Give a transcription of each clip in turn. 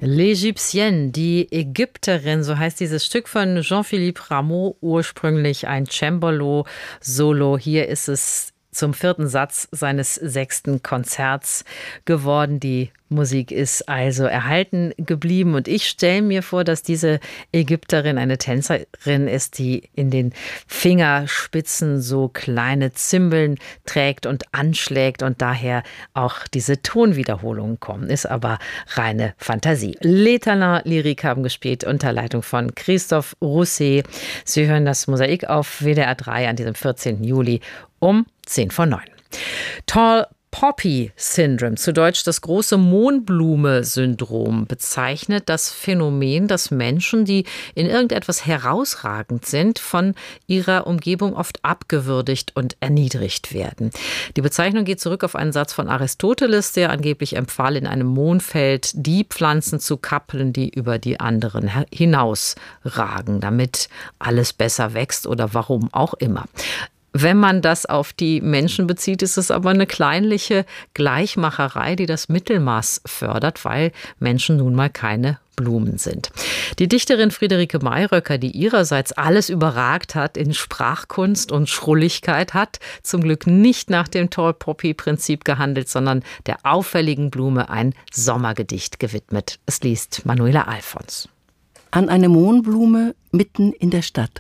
L'Égyptienne, die Ägypterin, so heißt dieses Stück von Jean-Philippe Rameau, ursprünglich ein Cembalo-Solo. Hier ist es zum 4. Satz seines 6. Konzerts geworden. Die Musik ist also erhalten geblieben und ich stelle mir vor, dass diese Ägypterin eine Tänzerin ist, die in den Fingerspitzen so kleine Zimbeln trägt und anschlägt und daher auch diese Tonwiederholungen kommen. Ist aber reine Fantasie. Les Talents Lyriques haben gespielt unter Leitung von Christophe Rousset. Sie hören das Mosaik auf WDR 3 an diesem 14. Juli um 8:50. Tall Poppy Syndrome, zu Deutsch das große Mohnblume-Syndrom, bezeichnet das Phänomen, dass Menschen, die in irgendetwas herausragend sind, von ihrer Umgebung oft abgewürdigt und erniedrigt werden. Die Bezeichnung geht zurück auf einen Satz von Aristoteles, der angeblich empfahl, in einem Mohnfeld die Pflanzen zu kappeln, die über die anderen hinausragen, damit alles besser wächst oder warum auch immer. Wenn man das auf die Menschen bezieht, ist es aber eine kleinliche Gleichmacherei, die das Mittelmaß fördert, weil Menschen nun mal keine Blumen sind. Die Dichterin Friederike Mayröcker, die ihrerseits alles überragt hat in Sprachkunst und Schrulligkeit, hat zum Glück nicht nach dem Tall-Poppy-Prinzip gehandelt, sondern der auffälligen Blume ein Sommergedicht gewidmet. Es liest Manuela Alfons. An eine Mohnblume mitten in der Stadt.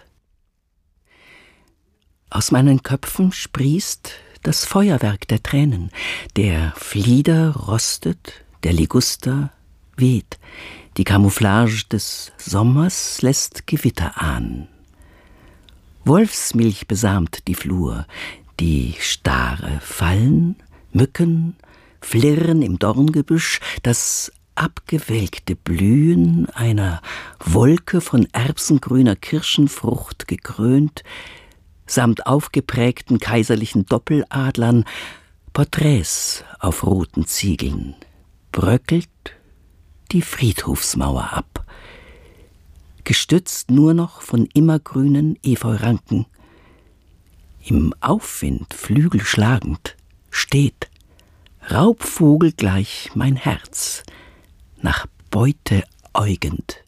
Aus meinen Köpfen sprießt das Feuerwerk der Tränen. Der Flieder rostet, der Liguster weht. Die Camouflage des Sommers lässt Gewitter ahnen. Wolfsmilch besamt die Flur, die Stare fallen, Mücken flirren im Dorngebüsch, das abgewelkte Blühen einer Wolke von erbsengrüner Kirschenfrucht gekrönt, samt aufgeprägten kaiserlichen Doppeladlern, Porträts auf roten Ziegeln, bröckelt die Friedhofsmauer ab, gestützt nur noch von immergrünen Efeuranken. Im Aufwind Flügel schlagend steht, Raubvogel gleich mein Herz, nach Beute äugend.